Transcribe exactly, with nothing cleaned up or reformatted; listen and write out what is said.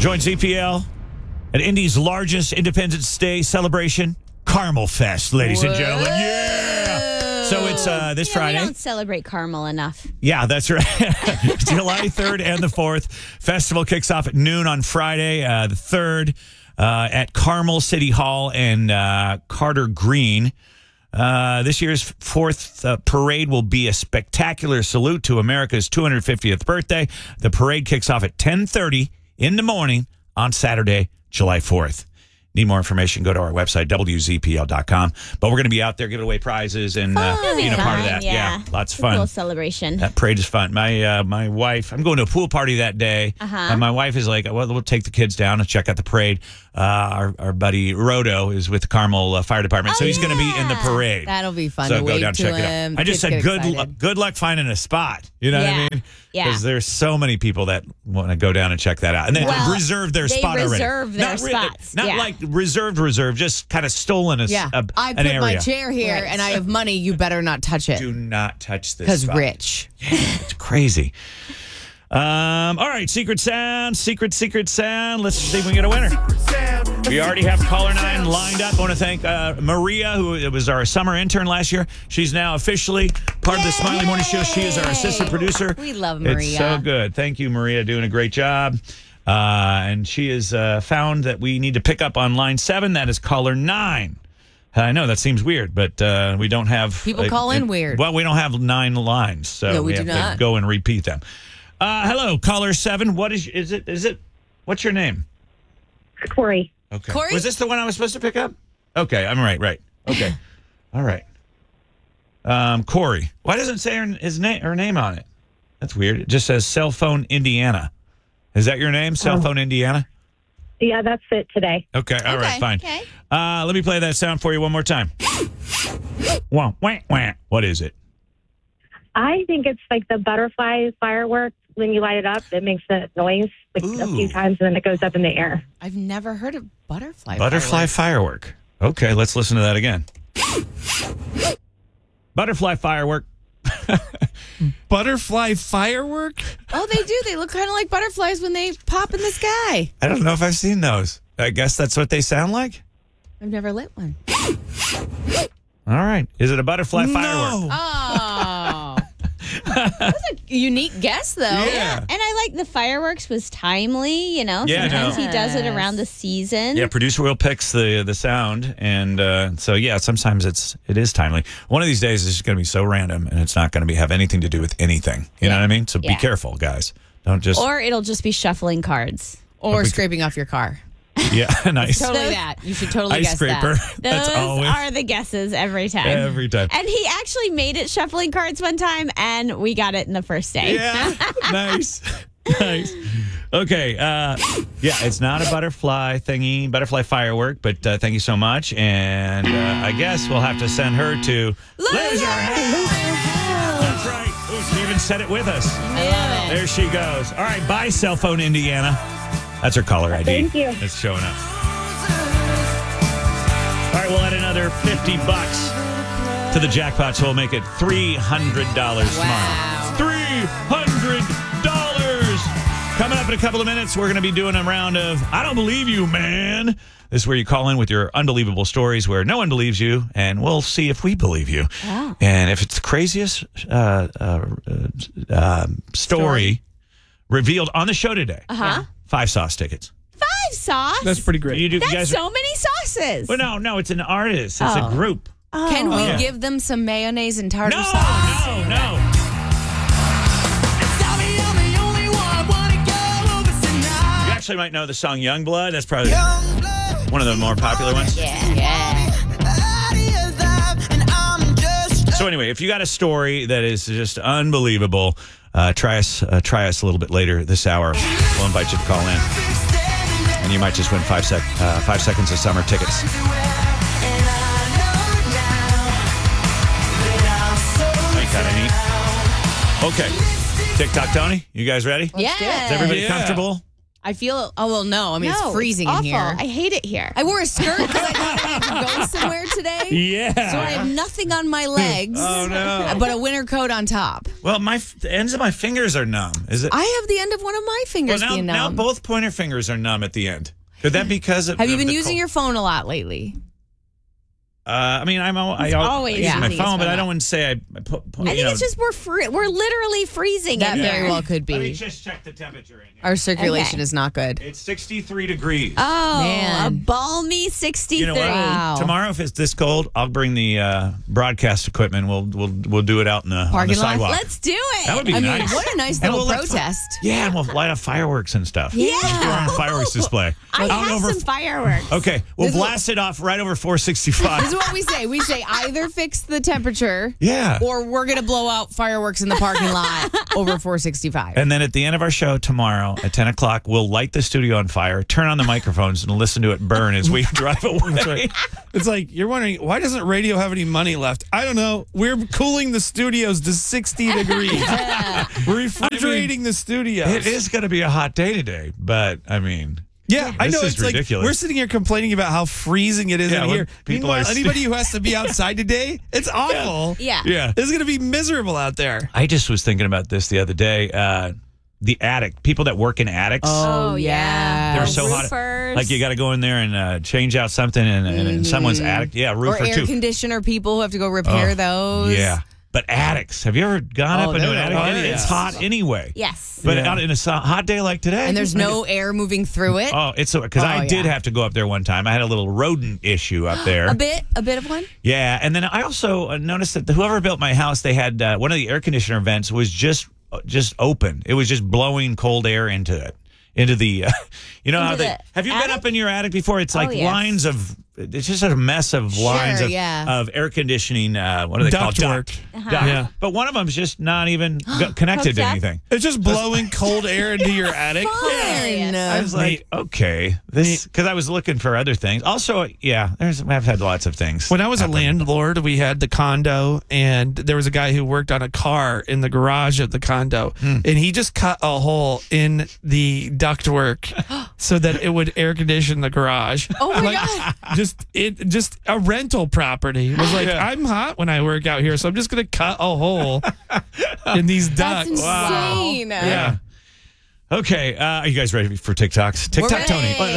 Join Z P L at Indy's largest Independence Day celebration, Carmel Fest, ladies Whoa. and gentlemen. Yeah! So it's uh, this yeah, Friday. We don't celebrate Carmel enough. Yeah, that's right. July third and the fourth. Festival kicks off at noon on Friday, uh, the third, uh, at Carmel City Hall and uh, Carter Green. Uh, this year's fourth uh, parade will be a spectacular salute to America's two hundred fiftieth birthday. The parade kicks off at ten thirty in the morning on Saturday, July fourth. Need more information, go to our website, W Z P L dot com. But we're going to be out there giving away prizes and uh, It'll be being a part of fun, that. yeah. Yeah, lots of It's a fun. cool celebration. That parade is fun. My uh, my wife, I'm going to a pool party that day. Uh-huh. And my wife is like, well, we'll take the kids down and check out the parade. Uh, our, our buddy Rodo is with the Carmel uh, Fire Department, Oh, so he's going to be in the yeah. parade. That'll be fun So to go wave down and to check him. it out. I just Kids said get good excited. luck, good luck finding a spot. You know Yeah. what I mean? Yeah. Because there's so many people that want to go down and check that out. And they Well, reserve their they spot already. reserve their not really- spots, Not yeah. like reserved, reserved, just kind of stolen a, Yeah, a, I an put area. my chair here Right. and I have money. You better not touch it Do not touch this because spot. rich. It's crazy. Um, all right, secret sound, secret, secret sound. Let's see if we can get a winner. We already have caller nine lined up. I want to thank uh, Maria, who was our summer intern last year. She's now officially part of the Smiley Morning Show. She is our assistant producer. We love It's Maria. so good. Thank you, Maria, doing a great job. Uh, and she has uh, found that we need to pick up on line seven. That is caller nine. I know that seems weird, but uh, we don't have People call in weird. Well, we don't have nine lines, so No, we we do have not. to go and repeat them. Uh, hello, caller seven. What is is it? Is it? What's your name? Corey. Okay. Corey? Was this the one I was supposed to pick up? Okay, I'm right. Right. Okay. All right. Um, Corey. Why doesn't it say her, his name her name on it? That's weird. It just says Cell Phone Indiana. Is that your name? Cell Oh. Phone Indiana. Yeah, that's it today. Okay. All right. Okay, Fine. okay. Uh, let me play that sound for you one more time. Wah, wah, wah. What is it? I think it's like the butterfly firework. When you light it up, it makes a noise like a Ooh. few times, and then it goes up in the air. I've never heard of butterfly. Butterfly fireworks. firework. Okay, let's listen to that again. Butterfly firework. Butterfly firework? Oh, they do. They look kind of like butterflies when they pop in the sky. I don't know if I've seen those. I guess that's what they sound like. I've never lit one. All right. Is it a butterfly firework? No. Oh. That's a unique guess, though. Yeah. And I like the fireworks was timely, you know. Yeah, I Sometimes know. he does it around the season. Yeah, producer Will picks the the sound, and uh, so yeah, sometimes it's it is timely. One of these days, it's going to be so random, and it's not going to be have anything to do with anything. You know what I mean? So be Yeah. careful, guys. Don't just Or it'll just be shuffling cards. Or we- scraping off your car. yeah, nice Totally Those- that. You should totally ice guess scraper. that. That's Those always are the guesses every time. every time. And he actually made it shuffling cards one time, and we got it in the first day. Yeah, nice, nice. Okay, uh, yeah, it's not a butterfly thingy, butterfly firework, but uh, thank you so much. And uh, I guess we'll have to send her to Loser House. That's right. Ooh, she even said it with us. There she goes. All right, bye, Cell Phone Indiana. That's her caller I D. Thank you. It's showing up. All right, we'll add another fifty bucks to the jackpot, so we'll make it three hundred dollars Wow. tomorrow. three hundred dollars. Coming up in a couple of minutes, we're going to be doing a round of I Don't Believe You, Man. This is where you call in with your unbelievable stories where no one believes you, and we'll see if we believe you. Wow. And if it's the craziest uh, uh, uh, uh, story, revealed on the show today, Uh-huh. five sauce tickets. Five sauce? That's pretty great. You do, That's you guys, so many sauces. well, no, no, it's an artist. It's Oh. a group. Can we Yeah. give them some mayonnaise and tartar No, sauce? no, no. You actually might know the song Youngblood. That's probably one of the more popular ones. Yeah. So anyway, if you got a story that is just unbelievable, uh, try us uh, try us a little bit later this hour. We'll invite you to call in, and you might just win five sec uh, five seconds of summer tickets. Ain't kind of neat. Okay, TikTok Tony, you guys ready? Yes. Is everybody Yeah. comfortable? I feel. Oh well, no. I mean, no, it's freezing it's in here. awful. I hate it here. I wore a skirt because I thought I had to go somewhere today. Yeah. So I have nothing on my legs. Oh, no. But a winter coat on top. Well, my the ends of my fingers are numb. Is it? I have the end of one of my well, fingers now, being now numb. both pointer fingers are numb at the end. Could that be because of? Have you of been the using cold? your phone a lot lately? Uh, I mean, I'm al- I He's al- always I use my using his phone, but phone I up. don't want to say I. I put, put, I you think know, it's just we're free. We're literally freezing That in very here. well could Let me be. just check the temperature in here. Our circulation Okay. is not good. It's sixty-three degrees. Oh, Man. a balmy sixty-three. You know what? Wow. Tomorrow, if it's this cold, I'll bring the uh, broadcast equipment. We'll we'll we'll do it out in the, on the Parking lot? sidewalk. Let's do it. That would be I mean, nice. what a nice And little we'll let fi- protest. Yeah, and we'll light up fireworks and stuff. Yeah. Just go on a fireworks display. I Out have over- some fireworks. Okay, we'll This is- blast it off right over four This sixty-five. is what we say. We say either fix the temperature Yeah. or we're going to blow out fireworks in the parking lot over four sixty-five. And then at the end of our show tomorrow at ten o'clock, we'll light the studio on fire, turn on the microphones, and listen to it burn as we drive away. That's right. It's like you're wondering, why doesn't radio have any money left? I don't know. We're cooling the studios to sixty degrees. We're refrigerating the studios. It is going to be a hot day today, but I mean, Yeah, I This know. is It's ridiculous. like we're sitting here complaining about how freezing it is Yeah, in when here. people Meanwhile, are st- anybody who has to be outside today, it's awful. Yeah. yeah. It's going to be miserable out there. I just was thinking about this the other day. Uh, the attic, people that work in attics. Oh, yeah. They're Or so hot. roofers. Like you got to go in there and uh, change out something in, in, in someone's attic. Yeah, Or roofer air too. conditioner people who have to go repair Oh, those. Yeah, but attics. Have you ever gone Oh, up into an they're attic? the It- It's worst. hot anyway. Yes. But Yeah. out in a so- hot day like today, And there's no air moving through it. Oh, it's because Oh, I did yeah. have to go up there one time. I had a little rodent issue up there. A bit, a bit of one. Yeah, and then I also uh, noticed that whoever built my house, they had uh, one of the air conditioner vents was just uh, just open. It was just blowing cold air into it, into the. Uh, you know Into how they the have you been attic? up in your attic before? It's like Oh, yes. lines of. It's just a mess of lines of, yeah. of air conditioning. Uh, what are they called? Ductwork. Duct. Uh-huh. Duct. Yeah. But one of them's just not even go- connected Hooked to up? anything. It's just blowing cold air into your attic. Fun. I was like, okay, this because I was looking for other things. Also, yeah, there's I've had lots of things. When I was a happen. landlord, we had the condo, and there was a guy who worked on a car in the garage of the condo, Hmm. and he just cut a hole in the ductwork so that it would air condition the garage. Oh my like, God. Just it, just a rental property. It was like, Yeah. I'm hot when I work out here, so I'm just gonna cut a hole in these That's ducts. insane. Yeah. Okay, uh, are you guys ready for TikToks? TikTok ready. Tony.